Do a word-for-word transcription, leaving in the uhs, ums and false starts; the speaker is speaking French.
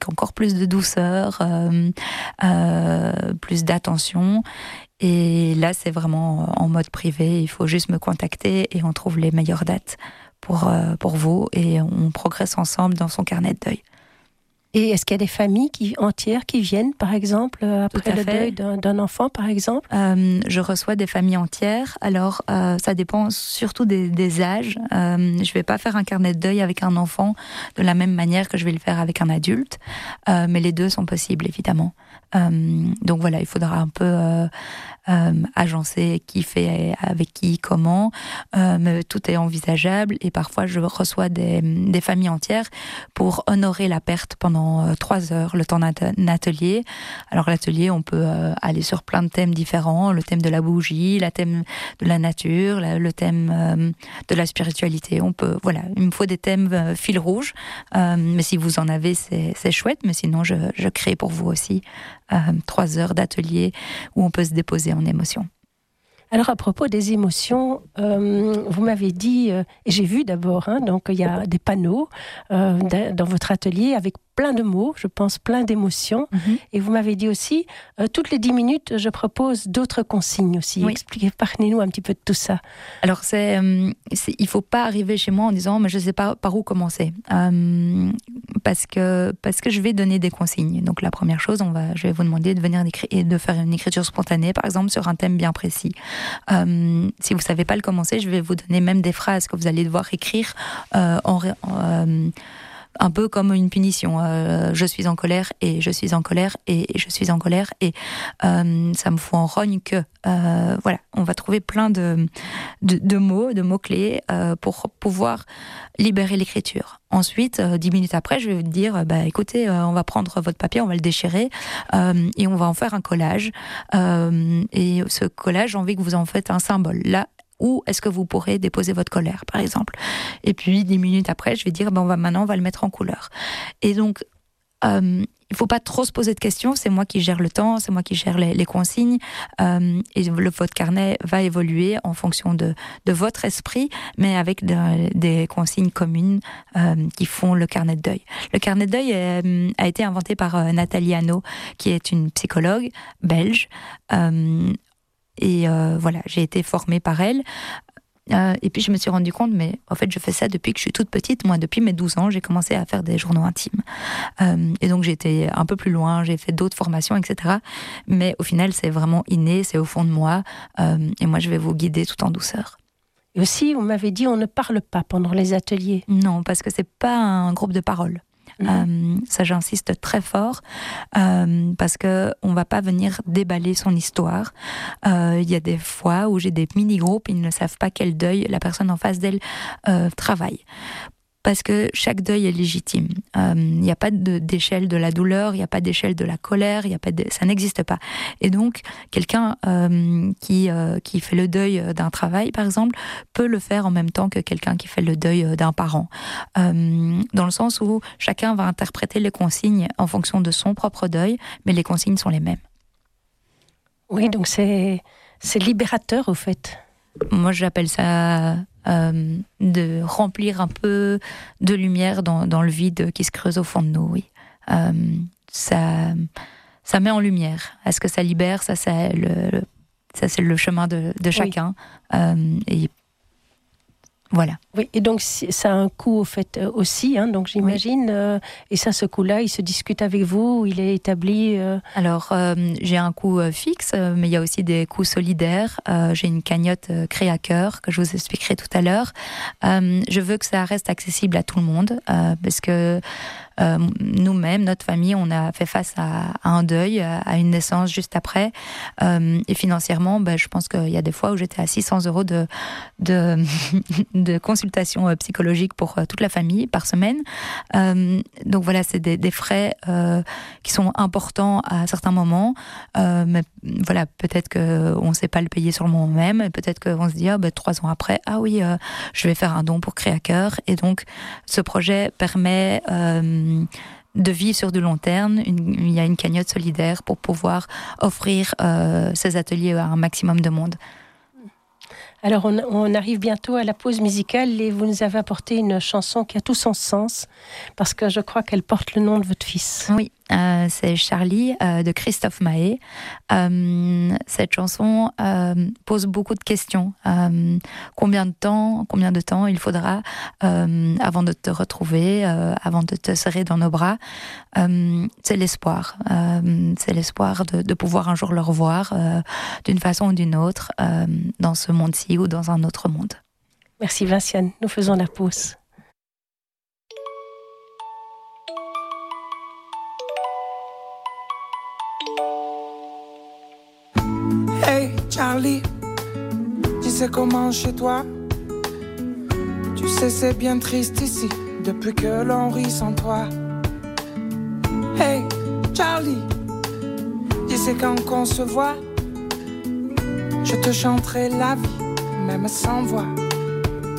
encore plus de douceur, euh, euh, plus d'attention. Et là, c'est vraiment en mode privé. Il faut juste me contacter et on trouve les meilleures dates pour, euh, pour vous. Et on progresse ensemble dans son carnet de deuil. Et est-ce qu'il y a des familles qui, entières qui viennent, par exemple, après le deuil d'un, d'un enfant, par exemple ? euh, Je reçois des familles entières. Alors, euh, ça dépend surtout des, des âges. Euh, je ne vais pas faire un carnet de deuil avec un enfant de la même manière que je vais le faire avec un adulte. Euh, mais les deux sont possibles, évidemment. Euh, donc voilà, il faudra un peu euh, euh, agencer qui fait avec qui, comment. Euh, mais tout est envisageable. Et parfois, je reçois des, des familles entières pour honorer la perte pendant trois heures, le temps d'un atelier. Alors l'atelier, on peut euh, aller sur plein de thèmes différents, le thème de la bougie, le thème de la nature, la, le thème euh, de la spiritualité. On peut, voilà, il me faut des thèmes euh, fil rouge, euh, mais si vous en avez, c'est, c'est chouette, mais sinon je, je crée pour vous aussi euh, trois heures d'atelier où on peut se déposer en émotion. Alors à propos des émotions, euh, vous m'avez dit, euh, et j'ai vu d'abord, hein, donc il y a des panneaux euh, dans votre atelier avec plein de mots, je pense plein d'émotions, mm-hmm. Et vous m'avez dit aussi, euh, toutes les dix minutes, je propose d'autres consignes aussi. Oui. Expliquez, parlez-nous un petit peu de tout ça. Alors c'est, euh, c'est, il faut pas arriver chez moi en disant, mais je sais pas par où commencer, euh, parce que parce que je vais donner des consignes. Donc la première chose, on va, je vais vous demander de venir et de faire une écriture spontanée, par exemple sur un thème bien précis. Euh, si vous savez pas le commencer, je vais vous donner même des phrases que vous allez devoir écrire euh, en, euh, un peu comme une punition. Euh, je suis en colère et je suis en colère et je suis en colère et euh, ça me fout en rogne que euh, voilà, on va trouver plein de de, de mots, de mots clés euh, pour pouvoir libérer l'écriture. Ensuite, euh, dix minutes après, je vais vous dire, bah écoutez, euh, on va prendre votre papier, on va le déchirer euh, et on va en faire un collage. Euh, et ce collage, j'ai envie que vous en faites un symbole. Là, où est-ce que vous pourrez déposer votre colère, par exemple. Et puis, dix minutes après, je vais dire, ben, on va, maintenant, on va le mettre en couleur. Et donc, euh, il ne faut pas trop se poser de questions. C'est moi qui gère le temps, c'est moi qui gère les, les consignes. Euh, et le, votre carnet va évoluer en fonction de, de votre esprit, mais avec de, des consignes communes euh, qui font le carnet de deuil. Le carnet de deuil est, a été inventé par euh, Nathalie Hanot, qui est une psychologue belge. Euh, Et euh, voilà, j'ai été formée par elle. Euh, et puis je me suis rendu compte, mais en fait je fais ça depuis que je suis toute petite. Moi, depuis mes douze ans, j'ai commencé à faire des journaux intimes. Euh, et donc j'ai été un peu plus loin, j'ai fait d'autres formations, et cetera. Mais au final, c'est vraiment inné, c'est au fond de moi. Euh, et moi, je vais vous guider tout en douceur. Et aussi, vous m'avez dit, on ne parle pas pendant les ateliers. Non, parce que c'est pas un groupe de parole. Mmh. Euh, ça j'insiste très fort euh, parce que on va pas venir déballer son histoire. Il euh, y a des fois où j'ai des mini-groupes, ils ne savent pas quel deuil la personne en face d'elle euh, travaille. Parce que chaque deuil est légitime. Il euh, n'y a pas de, d'échelle de la douleur, il n'y a pas d'échelle de la colère, y a pas de, ça n'existe pas. Et donc, quelqu'un euh, qui, euh, qui fait le deuil d'un travail, par exemple, peut le faire en même temps que quelqu'un qui fait le deuil d'un parent. Euh, dans le sens où chacun va interpréter les consignes en fonction de son propre deuil, mais les consignes sont les mêmes. Oui, donc c'est, c'est libérateur, au fait. Moi, j'appelle ça... Euh, de remplir un peu de lumière dans, dans le vide qui se creuse au fond de nous, oui. Euh, ça, ça met en lumière. Est-ce que ça libère ? Ça, c'est le, le, ça, c'est le chemin de, de chacun. Oui. Euh, et voilà. Oui, et donc ça a un coût au fait aussi, hein, donc j'imagine. Oui. Euh, et ça, ce coût-là, il se discute avec vous, il est établi. Euh... Alors, euh, j'ai un coût euh, fixe, mais il y a aussi des coûts solidaires. Euh, j'ai une cagnotte euh, Créer à cœur que je vous expliquerai tout à l'heure. Euh, je veux que ça reste accessible à tout le monde, euh, parce que euh, nous-mêmes, notre famille, on a fait face à, à un deuil, à une naissance juste après, euh, et financièrement, ben, je pense qu'il y a des fois où j'étais à six cents euros de de de consultation psychologique pour toute la famille par semaine. Euh, donc voilà, c'est des, des frais euh, qui sont importants à certains moments. Euh, mais voilà, peut-être qu'on ne sait pas le payer sur le moment même. Et peut-être qu'on se dit, ah, ben, trois ans après, ah oui, euh, je vais faire un don pour Créer à cœur. Et donc, ce projet permet euh, de vivre sur du long terme. Une, il y a une cagnotte solidaire pour pouvoir offrir euh, ces ateliers à un maximum de monde. Alors, on, on arrive bientôt à la pause musicale et vous nous avez apporté une chanson qui a tout son sens parce que je crois qu'elle porte le nom de votre fils. Oui, euh, c'est Charlie euh, de Christophe Maé. Euh, cette chanson euh, pose beaucoup de questions. Euh, combien de temps, combien de temps il faudra euh, avant de te retrouver, euh, avant de te serrer dans nos bras. Euh, c'est l'espoir. Euh, c'est l'espoir de, de pouvoir un jour le revoir euh, d'une façon ou d'une autre euh, dans ce monde-ci ou dans un autre monde. Merci Vinciane, nous faisons la pause. Hey Charlie, tu sais comment chez toi? Tu sais c'est bien triste ici, depuis que l'on rit sans toi. Hey Charlie, tu sais quand qu'on se voit, je te chanterai la vie, même sans voix.